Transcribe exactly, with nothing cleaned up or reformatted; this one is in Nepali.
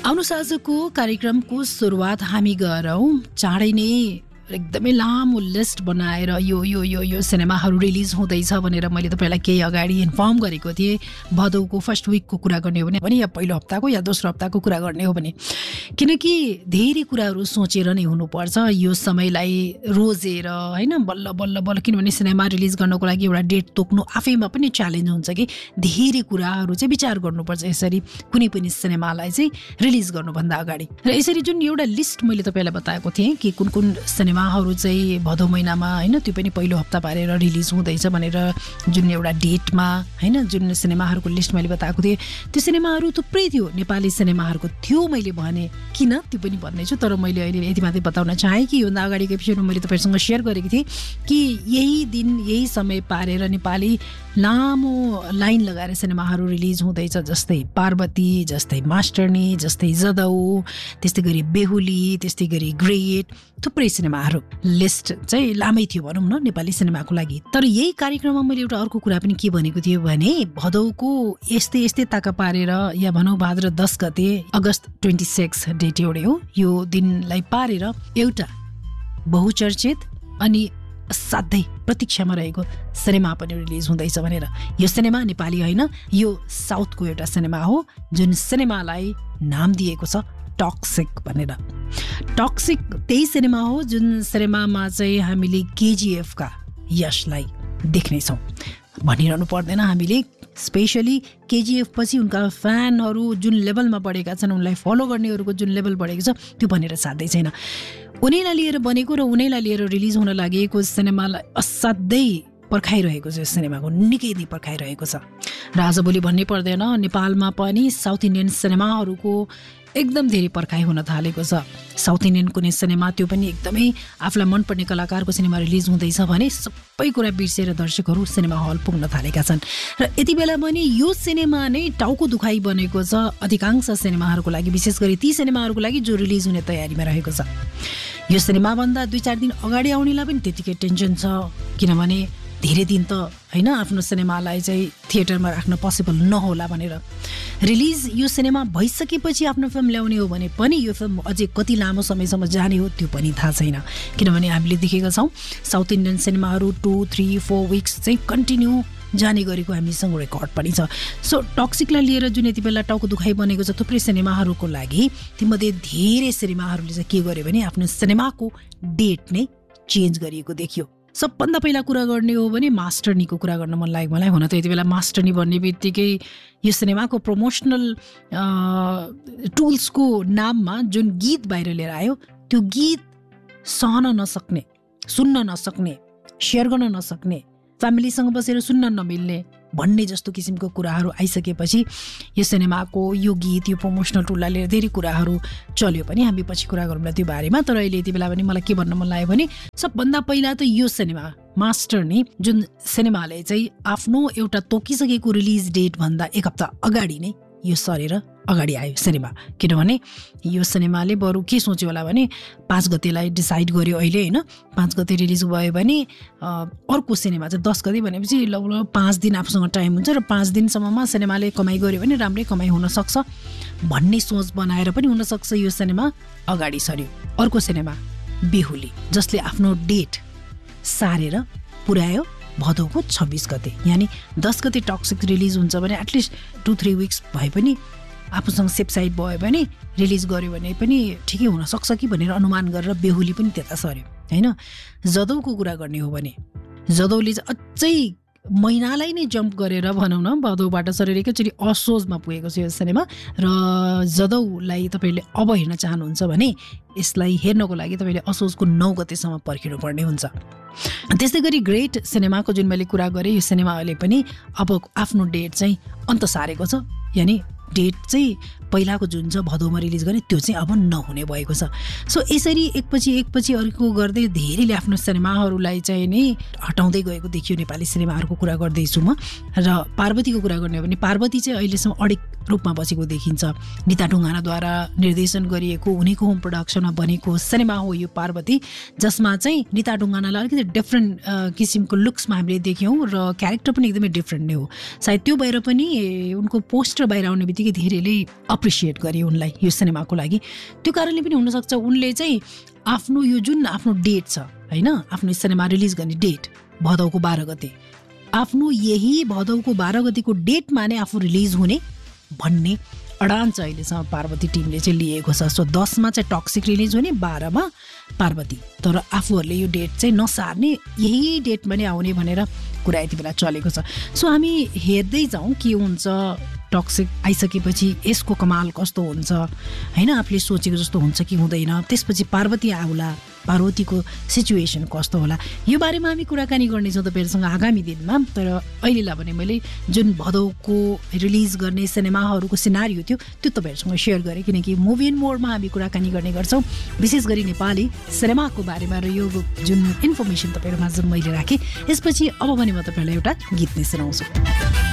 आउनुहोस् आजको कार्यक्रमको सुरुवात हामी गरौँ चाँडै नै एकदमै लामो लिस्ट बनाएर यो यो यो यो सिनेमाहरू रिलिज हुँदैछ भनेर मैले तपाईँलाई केही अगाडि इन्फर्म गरेको थिएँ। भदौको फर्स्ट विकको कुरा गर्ने हो भने भने या पहिलो हप्ताको या दोस्रो हप्ताको कुरा गर्ने हो भने, किनकि धेरै कुराहरू सोचेर नै हुनुपर्छ यो समयलाई रोजेर होइन, बल्ल बल्ल बल्ल। किनभने सिनेमा रिलिज गर्नको लागि एउटा डेट तोक्नु आफैमा पनि च्यालेन्ज हुन्छ कि धेरै कुराहरू चाहिँ विचार गर्नुपर्छ यसरी कुनै पनि सिनेमालाई चाहिँ रिलिज गर्नुभन्दा अगाडि। र यसरी जुन एउटा लिस्ट मैले तपाईँलाई बताएको थिएँ कि कुन कुन सिनेमा हरू चाहिँ भदौ महिनामा होइन त्यो पनि पहिलो हप्ता पारेर रिलिज हुँदैछ भनेर जुन एउटा डेटमा होइन जुन सिनेमाहरूको लिस्ट मैले बताएको थिएँ, त्यो सिनेमाहरू थुप्रै थियो, नेपाली सिनेमाहरूको थियो। मैले भने किन त्यो पनि भन्नेछु, तर मैले अहिले यति मात्रै बताउन चाहेँ कि योभन्दा अगाडिको एपिसोडमा मैले तपाईँसँग सेयर गरेको थिएँ कि यही दिन यही समय पारेर नेपाली लामो लाइन लगाएर सिनेमाहरू रिलिज हुँदैछ, जस्तै पार्वती, जस्तै मास्टरनी, जस्तै जदौ, त्यस्तै गरी बेहुली, त्यस्तै गरी ग्रेट, थुप्रै सिनेमाहरू लिस्ट चाहिँ लामै थियो भनौँ न नेपाली सिनेमाको लागि। तर यही कार्यक्रममा मैले एउटा अर्को कुरा पनि के भनेको थिएँ भने भदौको यस्तै यस्तै ताका पारेर या भनौँ भाद्र दस गते अगस्त ट्वेन्टी सिक्स डेट एउटै हो, यो दिनलाई पारेर एउटा बहुचर्चित अनि साथै प्रतीक्षामा रहेको सिनेमा पनि रिलिज हुँदैछ भनेर। यो सिनेमा नेपाली होइन, यो साउथको एउटा सिनेमा हो जुन सिनेमालाई नाम दिएको छ टक्सिक भनेर। टक्सिक त्यही सिनेमा हो जुन सिनेमामा चाहिँ हामीले केजिएफका यशलाई देख्नेछौँ। भनिरहनु पर्दैन, हामीले स्पेसली केजिएफ पछि उनका फ्यानहरू जुन लेभलमा बढेका छन्, उनलाई फलो गर्नेहरूको जुन लेभल बढेको छ त्यो भनेर साध्यै छैन। उनीलाई लिएर बनेको र उनीलाई लिएर रिलिज हुन लागेको सिनेमालाई असाध्यै पर्खाइरहेको छ, सिनेमाको निकै नै पर्खाइरहेको छ। र आजभोलि भन्नै पर्दैन, नेपालमा पनि साउथ इन्डियन सिनेमाहरूको एकदम धेरै पर्खाइ हुन थालेको छ। साउथ इन्डियन कुनै सिनेमा त्यो पनि एकदमै आफूलाई मनपर्ने कलाकारको सिनेमा रिलिज हुँदैछ भने सबै कुरा बिर्सेर दर्शकहरू सिनेमा हल पुग्न थालेका छन्। र यति बेला पनि यो सिनेमा नै टाउको दुखाइ बनेको छ अधिकांश सिनेमाहरूको लागि, विशेष गरी ती सिनेमाहरूको लागि जो रिलिज हुने तयारीमा रहेको छ। यो सिनेमाभन्दा दुई चार दिन अगाडि आउनेलाई पनि त्यतिकै टेन्सन छ, किनभने धेरै दिन त होइन आफ्नो सिनेमालाई चाहिँ थिएटरमा राख्न पोसिबल नहोला भनेर। रिलिज यो सिनेमा भइसकेपछि आफ्नो फिल्म ल्याउने हो भने पनि यो फिल्म अझै कति लामो समयसम्म जाने हो त्यो पनि थाहा छैन, किनभने हामीले देखेका छौँ south Indian सिनेमाहरू two three four weeks चाहिँ कन्टिन्यू जाने गरेको हामीसँग रेकर्ड पनि छ। सो टक्सिकलाई लिएर जुन यति बेला टाउको दुखाइ बनेको छ थुप्रै सिनेमाहरूको लागि, तीमध्ये धेरै सिनेमाहरूले चाहिँ के गर्यो भने आफ्नो सिनेमाको डेट नै चेन्ज गरिएको देखियो। सबभन्दा पहिला कुरा गर्ने हो भने मास्टरनीको कुरा गर्न मन लाग्यो मलाई। हुन त यति बेला मास्टरनी भन्ने बित्तिकै यो सिनेमाको प्रमोसनल टुल्सको नाममा जुन गीत बाहिर लिएर आयो, त्यो गीत सहन नसक्ने, सुन्न नसक्ने, सेयर गर्न नसक्ने, फ्यामिलीसँग बसेर सुन्न नमिल्ने भन्ने जस्तो किसिमको कुराहरू आइसकेपछि यो सिनेमाको यो गीत यो प्रमोसनल टुललाई लिएर धेरै कुराहरू चल्यो पनि। हामी पछि कुरा गरौँला त्यो बारेमा। तर अहिले यति बेला पनि मलाई के भन्न मन लाग्यो भने सबभन्दा पहिला त यो सिनेमा मास्टरनी जुन सिनेमाले चाहिँ आफ्नो एउटा तोकिसकेको रिलिज डेटभन्दा एक हप्ता अगाडि नै यो सरेर अगाडि आयो सिनेमा। किनभने यो सिनेमाले बरु के सोच्यो होला भने पाँच गतेलाई डिसाइड गर्यो अहिले होइन, पाँच गते रिलिज भयो भने अर्को सिनेमा चाहिँ दस गते भनेपछि लगभग पाँच दिन आफूसँग टाइम हुन्छ र पाँच दिनसम्ममा सिनेमाले कमाइ गर्यो भने राम्रै कमाइ हुनसक्छ भन्ने सोच बनाएर पनि हुनसक्छ यो सिनेमा अगाडि सर्यो। अर्को सिनेमा बेहुली, जसले आफ्नो डेट सारेर पुर्यायो भदौको छब्बिस गते, यानि दस गते टक्सिक रिलिज हुन्छ भने एटलिस्ट टु थ्री विक्स भए पनि आफूसँग सेपसाइड भयो भने रिलिज गर्यो भने पनि ठिकै हुनसक्छ कि भनेर अनुमान गरेर बेहुली पनि त्यता सर्यो होइन। जदौको कुरा गर्ने हो भने जदौले चाहिँ अझै महिनालाई नै जम्प गरेर भनौँ न भदौबाट सरेर एकैचोटि असोजमा पुगेको छ यो सिनेमा। र जदौलाई तपाईँले अब हेर्न चाहनुहुन्छ भने यसलाई हेर्नको लागि तपाईँले असोजको नौ गतेसम्म पर्खिनु पर्ने हुन्छ। त्यस्तै गरी ग्रेट सिनेमाको जुन मैले कुरा गरेँ, यो सिनेमाले पनि अब आफ्नो डेट चाहिँ अन्त सारेको छ, यानि डेट चाहिँ पहिलाको जुन छ भदौमा रिलिज गर्ने त्यो चाहिँ अब नहुने भएको छ। सो यसरी एकपछि एकपछि अर्को गर्दै धेरैले आफ्नो सिनेमाहरूलाई चाहिँ नै हटाउँदै गएको देखियो। नेपाली सिनेमाहरूको कुरा गर्दैछु म। र पार्वतीको कुरा गर्ने हो भने पार्वती चाहिँ अहिलेसम्म अडिक रूपमा बसेको देखिन्छ। निता ढुङ्गानाद्वारा निर्देशन गरिएको उनीको होम प्रोडक्सनमा बनेको सिनेमा हो यो पार्वती, जसमा चाहिँ निता ढुङ्गानालाई अलिकति डिफ्रेन्ट किसिमको लुक्समा हामीले देख्यौँ र क्यारेक्टर पनि एकदमै डिफ्रेन्ट नै हो। सायद त्यो भएर पनि उनको पोस्टर बाहिर आउने उत्तिकै धेरैले अप्रिसिएट गरे उनलाई यो सिनेमाको लागि। त्यो कारणले पनि हुनसक्छ उनले चाहिँ आफ्नो यो जुन आफ्नो डेट छ होइन, आफ्नो सिनेमा रिलिज गर्ने डेट भदौको बाह्र गते, आफ्नो यही भदौको बाह्र गतिको डेटमा नै आफू रिलिज हुने भन्ने अडान चाहिँ अहिलेसम्म पार्वती टिमले चाहिँ लिएको छ। सो दसमा चाहिँ टक्सिक रिलिज हुने, बाह्रमा पार्वती, तर आफूहरूले यो डेट चाहिँ नसार्ने, यही डेटमा नै आउने भनेर कुरा यति बेला चलेको छ। सो हामी हेर्दै जाउँ के हुन्छ, टक्सिक आइसकेपछि यसको कमाल कस्तो हुन्छ होइन, आफूले सोचेको जस्तो हुन्छ कि हुँदैन, त्यसपछि पार्वती आउला, पार्वतीको सिचुएसन कस्तो होला, यो बारेमा हामी कुराकानी गर्नेछौँ तपाईँहरूसँग आगामी दिनमा। तर अहिलेलाई भने मैले जुन भदौको रिलिज गर्ने सिनेमाहरूको सिनारियो थियो त्यो तपाईँहरूसँग सेयर गरेँ, किनकि मुभी इन मोडमा हामी कुराकानी गर्ने गर्छौँ विशेष गरी नेपाली सिनेमाको बारेमा, र यो जुन इन्फर्मेसन तपाईँहरूमा जुन मैले राखेँ। यसपछि अब भने म तपाईँहरूलाई एउटा गीत नै सुनाउँछु।